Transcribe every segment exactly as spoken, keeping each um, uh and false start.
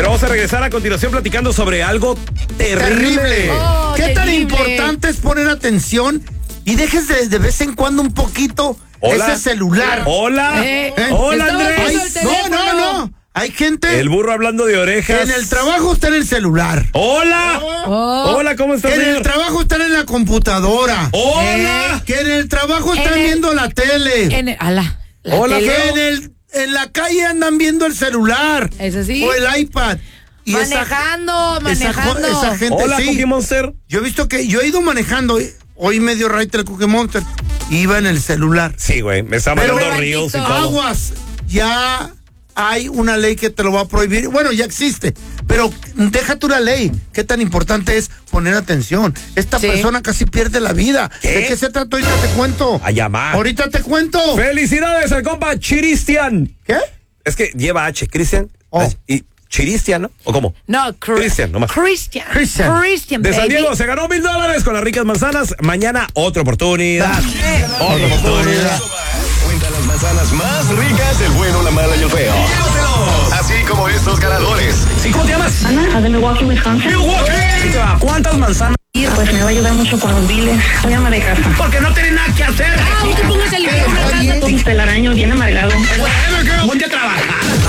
Pero vamos a regresar a continuación platicando sobre algo terrible. Terrible. Oh, ¿Qué tan terrible. importante es poner atención y dejes de, de vez en cuando un poquito Hola. ese celular? Hola. Eh, ¿Eh? Hola, estaba Andrés. viendo Ay, el no, teléfono. no, no. Hay gente El burro hablando de orejas. que en el trabajo está en el celular. Hola. Oh. Hola, ¿cómo estás, Que en el señor? trabajo están en la computadora. Hola. Que en el trabajo En están el- viendo la tele. En el- ala, la Hola, tele. Que en el en la calle andan viendo el celular. Eso sí. O el iPad. Y esa- Manejando, esa, manejando. esa gente, Hola, sí. Cookie Monster. Yo he visto que yo he ido manejando. Hoy medio right el Cookie Monster. Iba en el celular. Sí, güey, me está Pero- mandando reels y Pero- todo. Aguas. Ya hay una ley que te lo va a prohibir. Bueno, ya existe. Pero deja tú la ley. ¿Qué tan importante es poner atención? Esta Sí. persona casi pierde la vida. ¿Qué? ¿De qué se trata? Ahorita te cuento. A llamar. Ahorita te cuento. Felicidades al compa Chiristian. ¿Qué? Es que lleva H, Cristian. Oh. Y Chiristian, ¿no? ¿O cómo? No, Cri- Cristian, nomás. Christian. Christian. Christian, De San baby. Diego se ganó mil dólares con las ricas manzanas. Mañana otra oportunidad. Otra oportunidad. Cuenta las manzanas más ricas, el bueno, la mala y el feo. Llévatelos. Así como estos ganadores. ¿Sí, cómo te llamas? Ana, de Milwaukee, Wisconsin. Milwaukee. ¿Cuántas manzanas? Pues me va a ayudar mucho con los biles. Soy ama de casa. Porque no tiene nada que hacer. Ah, usted póngase a limpiar una casa. Con mi telaraño bien amargado. Ponte a trabajar.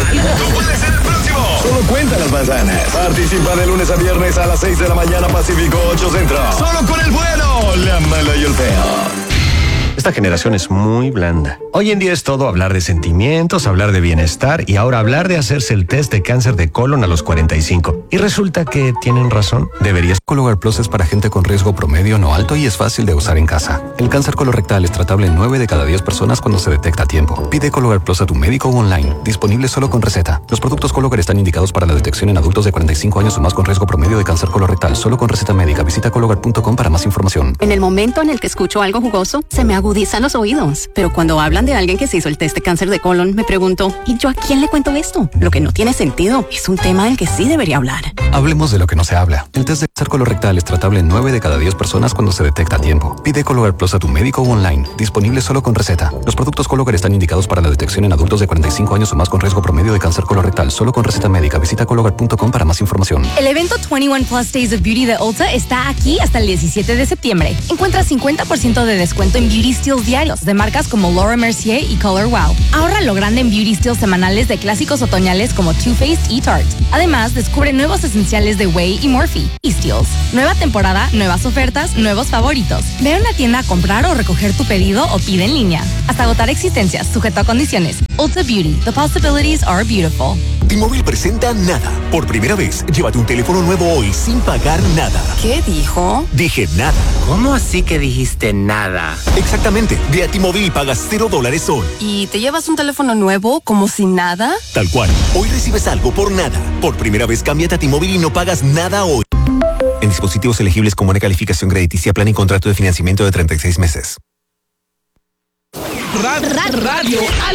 Tú puedes ser el próximo. Solo cuenta las manzanas. Participa de lunes a viernes a las seis de la mañana Pacífico, ocho Centro. Solo con el bueno, la mala y el feo. Esta generación es muy blanda. Hoy en día es todo hablar de sentimientos, hablar de bienestar y ahora hablar de hacerse el test de cáncer de colon a los cuarenta y cinco. Y resulta que tienen razón. Deberías. Cologuard Plus es para gente con riesgo promedio no alto y es fácil de usar en casa. El cáncer colorectal es tratable en nueve de cada diez personas cuando se detecta a tiempo. Pide Cologuard Plus a tu médico o online. Disponible solo con receta. Los productos Cologuard están indicados para la detección en adultos de cuarenta y cinco años o más con riesgo promedio de cáncer colorectal. Solo con receta médica. Visita cologuard punto com para más información. En el momento en el que escucho algo jugoso, se me agudizan los oídos. Pero cuando hablan de alguien que se hizo el test de cáncer de colon, me pregunto, ¿y yo a quién le cuento esto? Lo que no tiene sentido. Es un tema del que sí debería hablar. Hablemos de lo que no se habla. El test de cáncer colorectal es tratable en nueve de cada diez personas cuando se detecta a tiempo. Pide Cologuard Plus a tu médico o online. Disponible solo con receta. Los productos Cologuard están indicados para la detección en adultos de cuarenta y cinco años o más con riesgo promedio de cáncer colorectal. Solo con receta médica. Visita cologuard punto com para más información. El evento veintiuno Plus Days of Beauty de Ulta está aquí hasta el diecisiete de septiembre. Encuentra cincuenta por ciento de descuento en Beauty Steals diarios de marcas como Laura Mercier y Color Wow. Ahorra lo grande en Beauty Steals semanales de clásicos otoñales como Too Faced y Tarte. Además, descubre nuevos esenciales de Way y Morphe. Y Steals. Nueva temporada, nuevas ofertas, nuevos favoritos. Ve a una tienda a comprar o recoger tu pedido o pide en línea. Hasta agotar existencias, sujeto a condiciones. Ulta Beauty. The possibilities are beautiful. T-Mobile presenta Nada. Por primera vez, llévate un teléfono nuevo hoy sin pagar nada. ¿Qué dijo? Dije nada. ¿Cómo así que dijiste nada? Exactamente. Ve a T-Mobile y pagas cero dólares hoy. ¿Y te llevas un teléfono nuevo como si nada? Tal cual. Hoy recibes algo por nada. Por primera vez, cámbiate a T-Mobile y no pagas nada hoy. En dispositivos elegibles con buena calificación crediticia, plan y contrato de financiamiento de treinta y seis meses. Radio